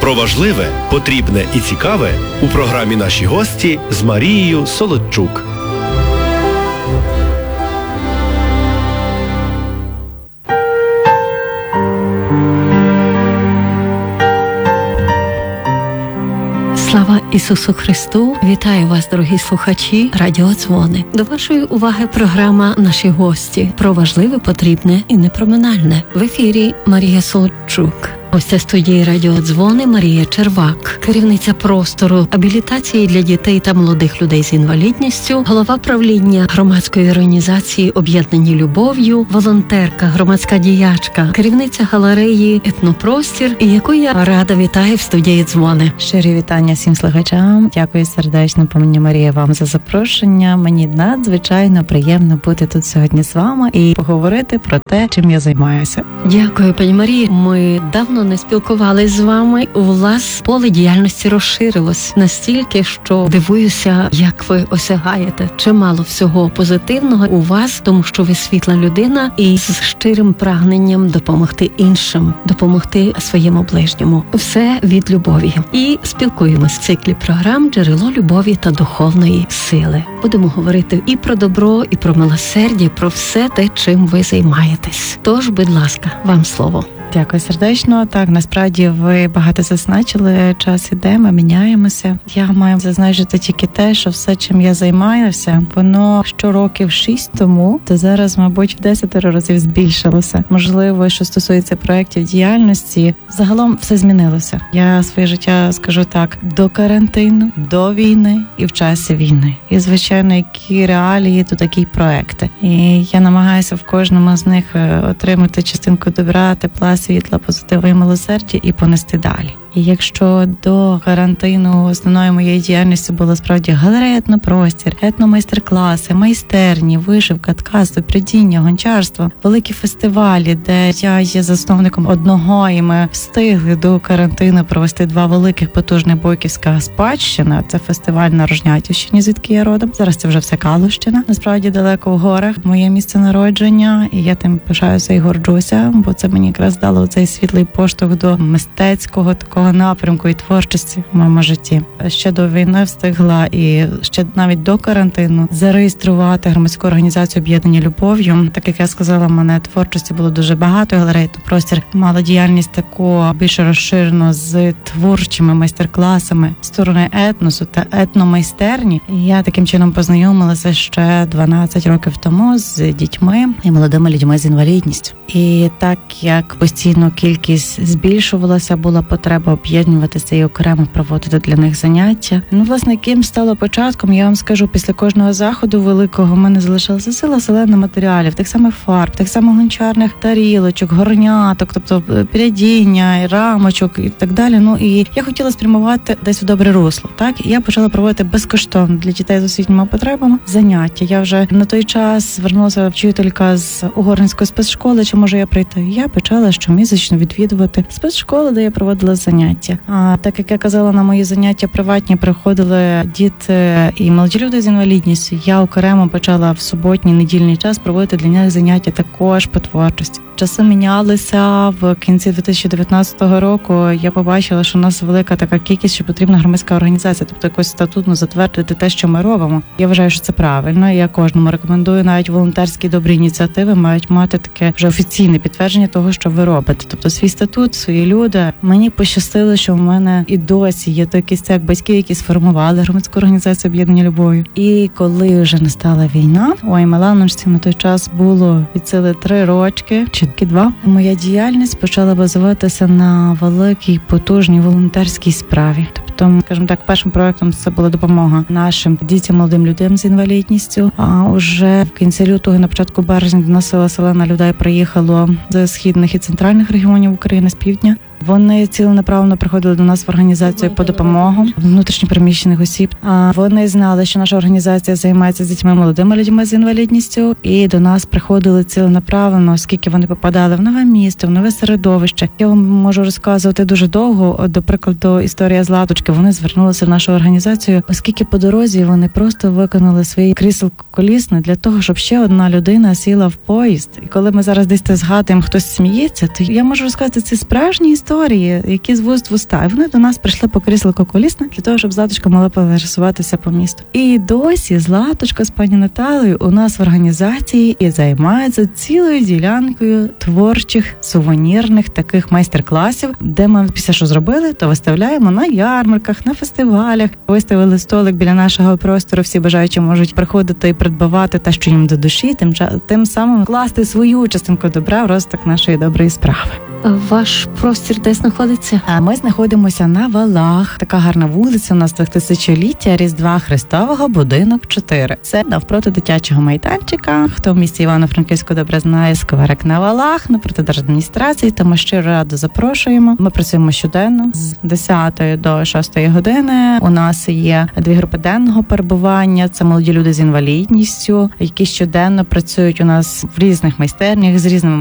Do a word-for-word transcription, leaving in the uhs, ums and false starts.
Про важливе, потрібне і цікаве у програмі «Наші гості» з Марією Солодчук. Слава Ісусу Христу! Вітаю вас, дорогі слухачі Радіо Дзвони. До вашої уваги програма «Наші гості» про важливе, потрібне і непроминальне. В ефірі Марія Солодчук. Гостя студії Радіо Дзвони Марія Червак, керівниця простору абілітації для дітей та молодих людей з інвалідністю, голова правління громадської організації «Об'єднані любов'ю», волонтерка, громадська діячка, керівниця галереї «Етнопростір», і яку я рада вітаю в студії Дзвони. Щирі вітання всім слухачам. Дякую сердечно, пані Марія, вам за запрошення. Мені надзвичайно приємно бути тут сьогодні з вами і поговорити про те, чим я займаюся. Дякую, пані Марія. Ми давно не спілкувались з вами. У вас поле діяльності розширилось настільки, що дивуюся, як ви осягаєте чимало всього позитивного у вас, тому що ви світла людина і з щирим прагненням допомогти іншим, допомогти своєму ближньому. Все від любові. І спілкуємось в циклі програм «Джерело любові та духовної сили». Будемо говорити і про добро, і про милосердя, про все те, чим ви займаєтесь. Тож, будь ласка, вам слово. Дякую сердечно. Так, насправді ви багато зазначили, час іде, ми міняємося. Я маю зазначити тільки те, що все, чим я займаюся, воно що років шість тому, то зараз, мабуть, в десятеро разів збільшилося. Можливо, що стосується проєктів діяльності, загалом все змінилося. Я своє життя, скажу так, до карантину, до війни і в часі війни. І, звичайно, які реалії, то такі проекти. І я намагаюся в кожному з них отримати частинку добра, тепла, світла, позитиву і милосердя і понести далі. І якщо до карантину основною моєї діяльності було справді галерея «Етнопростір», етномайстер-класи, майстерні, вишивка, ткацтво, прядіння, гончарство, великі фестивалі, де я є засновником одного, і ми встигли до карантину провести два великих потужних Бойківська спадщина. Це фестиваль на Рожнятівщині, звідки я родом. Зараз це вже все Калущина. Насправді далеко в горах моє місце народження, і я тим пишаюся і горджуся, бо це мені якраз дало цей світлий поштовх до мистецького такого напрямку і творчості в моєму житті. Ще до війни встигла і ще навіть до карантину зареєструвати громадську організацію «Об'єднані любов'ю». Так як я сказала, в мене творчості було дуже багато. Галерея «Етнопростір» мала діяльність таку більш розширену з творчими майстер-класами сторони етносу та етномайстерні. І я таким чином познайомилася ще дванадцять років тому з дітьми і молодими людьми з інвалідністю. І так як постійно кількість збільшувалася, була потреба об'єднуватися і окремо проводити для них заняття. Ну, власне, яким стало початком, я вам скажу, після кожного заходу великого в мене залишилася сила селена матеріалів, тих самих фарб, тих самих гончарних тарілочок, горняток, тобто прядіння, рамочок і так далі. Ну, і я хотіла спрямувати десь в добре русло, так? І я почала проводити безкоштовно для дітей з освітніми потребами заняття. Я вже на той час звернулася вчителька з Угорницької спецшколи, чи може я прийти. Я почала щомісячно відвідувати спецшколи, де я проводила заняття. А так як я казала, на мої заняття приватні приходили діти і молоді люди з інвалідністю, я окремо почала в суботній, недільний час проводити для них заняття також по творчості. Часи мінялися. В кінці дві тисячі дев'ятнадцятого року я побачила, що у нас велика така кількість, що потрібна громадська організація, тобто якось статутно затвердити те, що ми робимо. Я вважаю, що це правильно. Я кожному рекомендую, навіть волонтерські добрі ініціативи мають мати таке вже офіційне підтвердження того, що ви робите. Тобто свій статут, свої люди. Мені пощастило, що в мене і досі є той кістяк батьків, які сформували громадську організацію «Об'єднані любов'ю». І коли вже настала війна, ой, Меланочці на той час було від сили три рочки, чи два, моя діяльність почала базуватися на великій, потужній волонтерській справі. Тобто, скажімо так, першим проектом це була допомога нашим дітям, молодим людям з інвалідністю. А уже в кінці лютого, на початку березня до нас сила селена людей приїхало з східних і центральних регіонів України, з півдня. Вони ціленаправленно приходили до нас в організацію по допомогу внутрішньопереміщених осіб. А вони знали, що наша організація займається з дітьми, молодими людьми з інвалідністю, і до нас приходили ціленаправленно, оскільки вони попадали в нове місто, в нове середовище. Я вам можу розказувати дуже довго. От, до прикладу, історія Златочки. Вони звернулися в нашу організацію, оскільки по дорозі вони просто виконали свої кріселко колісне для того, щоб ще одна людина сіла в поїзд. І коли ми зараз десь це згадуємо, хтось сміється, то я можу розказати ці справжні історії. історії, які з вуст в уста. І вони до нас прийшли по крісло колісне для того, щоб Златочка могла пересуватися по місту. І досі Златочка з пані Наталею у нас в організації і займається цілою ділянкою творчих, сувенірних таких майстер-класів, де ми після що зробили, то виставляємо на ярмарках, на фестивалях. Виставили столик біля нашого простору, всі бажаючі можуть приходити і придбавати те, що їм до душі, тим, тим самим класти свою частинку добра в розвиток нашої доброї справи. Ваш простір де знаходиться? А ми знаходимося на Валах. Така гарна вулиця у нас двохтисячоліття Різдва Христового, будинок чотири. Це навпроти дитячого майданчика. Хто в місті Івано-Франківську добре знає, скверик на Валах, напроти держадміністрації, тому щиро радо запрошуємо. Ми працюємо щоденно з десятої до шостої години. У нас є дві групи денного перебування. Це молоді люди з інвалідністю, які щоденно працюють у нас в різних майстернях з різними